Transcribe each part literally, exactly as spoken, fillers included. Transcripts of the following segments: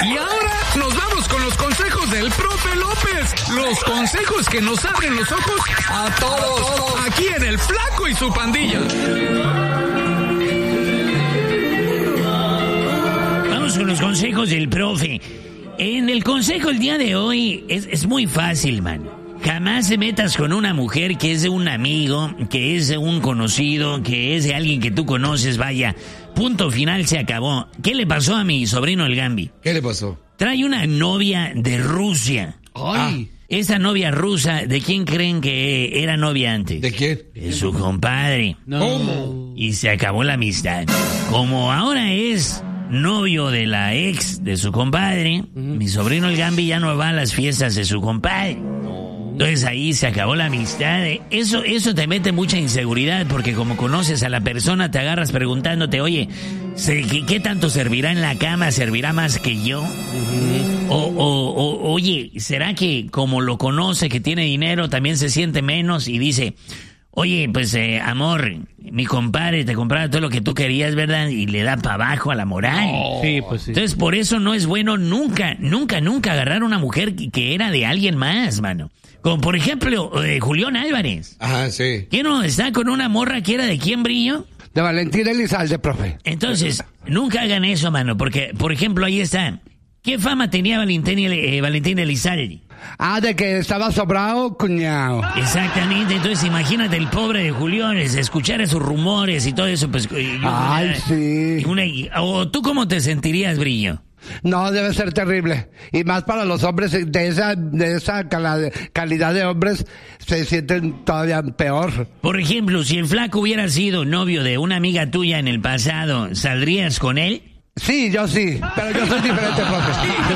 Y ahora nos vamos con los consejos del profe López. Los consejos que nos abren los ojos a todos. Aquí en El Flaco y su Pandilla. Vamos con los consejos del profe. En el consejo el día de hoy es, es muy fácil, man. Jamás te metas con una mujer que es de un amigo, que es de un conocido, que es de alguien que tú conoces, vaya. Punto final, se acabó. ¿Qué le pasó a mi sobrino el Gambi? ¿Qué le pasó? Trae una novia de Rusia. Ay. Ah, esa novia rusa, ¿de quién creen que era novia antes? ¿De quién? De su compadre. No. ¿Cómo? Y se acabó la amistad. Como ahora es novio de la ex de su compadre, uh-huh. mi sobrino el Gambi ya no va a las fiestas de su compadre. No. Entonces ahí se acabó la amistad. Eso, eso te mete mucha inseguridad porque como conoces a la persona te agarras preguntándote, oye, ¿qué, qué tanto servirá en la cama? ¿Servirá más que yo? Uh-huh. O, o, o, oye, ¿será que como lo conoce, que tiene dinero, también se siente menos y dice... Oye, pues, eh, amor, mi compadre te compraba todo lo que tú querías, ¿verdad? Y le da para abajo a la moral. Oh. Sí, pues sí. Entonces, por eso no es bueno nunca, nunca, nunca agarrar a una mujer que, que era de alguien más, mano. Como, por ejemplo, eh, Julián Álvarez. Ajá, sí. ¿Quién no está con una morra que era de quién, Brillo? De Valentín Elizalde, profe. Entonces, nunca hagan eso, mano, porque, por ejemplo, ahí está. ¿Qué fama tenía Valentín, eh, Valentín Elizalde? Ah, de que estaba sobrado, cuñado. Exactamente, entonces imagínate el pobre de Julián, escuchar esos rumores y todo eso, pues... Yo, Ay, una, sí. Una, ¿O tú cómo te sentirías, Brillo? No, debe ser terrible. Y más para los hombres de esa, de esa cala, calidad de hombres, se sienten todavía peor. Por ejemplo, si el Flaco hubiera sido novio de una amiga tuya en el pasado, ¿saldrías con él? Sí, yo sí, pero yo soy diferente, profe.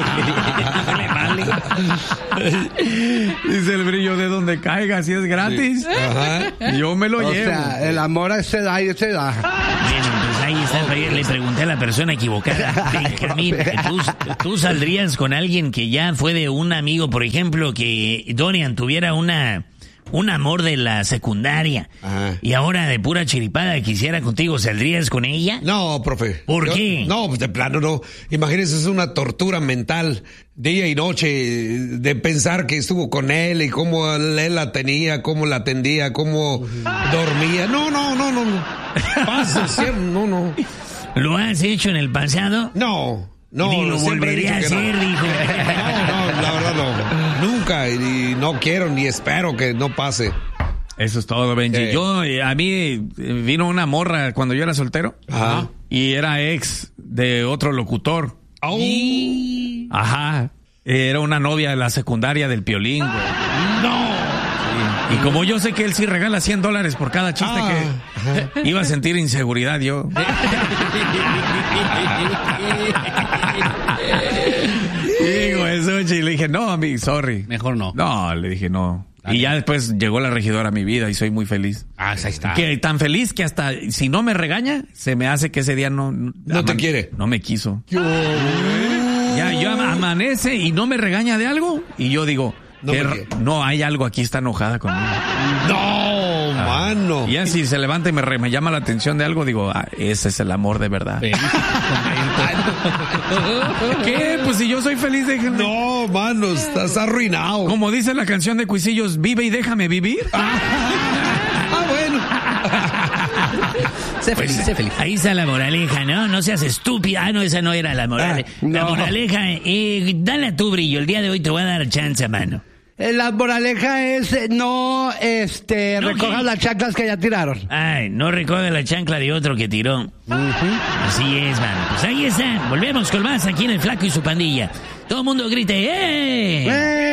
Dice el Brillo, de donde caiga, si es gratis. Sí. Ajá. Yo me lo o llevo. O sea, el amor se da y se da. Bueno, pues ahí está. Okay. Le pregunté a la persona equivocada. Benjamín, ¿tú, ¿tú saldrías con alguien que ya fue de un amigo, por ejemplo, que Dorian tuviera una... un amor de la secundaria. Ajá. Y ahora de pura chiripada quisiera contigo, ¿saldrías con ella? No, profe. ¿Por Yo, qué? No, pues de plano no. Imagínense, es una tortura mental, día y noche, de pensar que estuvo con él y cómo él la tenía, cómo la atendía, cómo uh-huh. dormía. No, no, no, no. Pasa, siempre, no, no. ¿Lo has hecho en el pasado? No. No, ni lo volveré a hacer, no. dijo. No, no, la verdad no. Nunca, y no quiero ni espero que no pase. Eso es todo, Benji. Eh. Yo, a mí vino una morra cuando yo era soltero. Ajá. Y era ex de otro locutor. Oh. Y... Ajá. Era una novia de la secundaria del Piolín, güey. No. Y como yo sé que él sí regala cien dólares por cada chiste ah, que ajá. iba a sentir inseguridad yo. Digo eso, y le dije, no, mi, sorry. Mejor no. No, le dije no. Dale. Y ya después llegó la regidora a mi vida y soy muy feliz. Ah, ahí está. Que tan feliz que hasta si no me regaña, se me hace que ese día no... No, no te quiere. No me quiso. Yo, ya, yo amanece y no me regaña de algo y yo digo... No, que, no, hay algo aquí, está enojada conmigo. No, ah, mano. Y ya si se levanta y me, re, me llama la atención de algo, digo, ah, ese es el amor de verdad. ¿Qué? Pues si yo soy feliz, déjenme. No, mano, estás arruinado. Como dice la canción de Cuisillos, vive y déjame vivir. Ah, bueno. Sé feliz, sé feliz. Ahí está la moraleja, ¿no? No seas estúpida. Ah, no, esa no era la moraleja. Ah, no. La moraleja, eh, dale a tu Brillo. El día de hoy te voy a dar chance, mano. La moraleja es no, este, no, recojas ¿qué? Las chanclas que ya tiraron. Ay, no recoge la chancla de otro que tiró. Uh-huh. Así es, mano. Pues ahí está. Volvemos con más aquí en El Flaco y su Pandilla. Todo el mundo grite, ¡eh!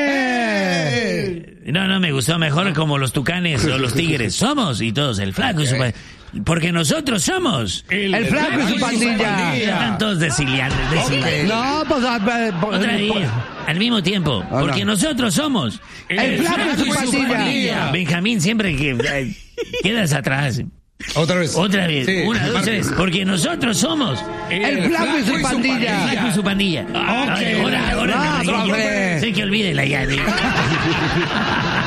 ¡Eh! No, no, me gustó mejor como los tucanes o los tigres. Somos, y todos, El Flaco y su Pandilla. Porque nosotros somos el, el Flaco y su Pandilla. Están todos desiliando. Okay. No, pues... Otra vez, al mismo tiempo. Oh, porque no. nosotros somos el, el Flaco y su Pandilla. Pandilla. Benjamín, siempre que eh, quedas atrás. Otra vez. Otra vez. Sí, Una, dos, tres. Porque nosotros somos el, el Flaco y su Pandilla. El Flaco y su Pandilla. Okay. Ahora, ahora, no, no, sé que olvídela ya.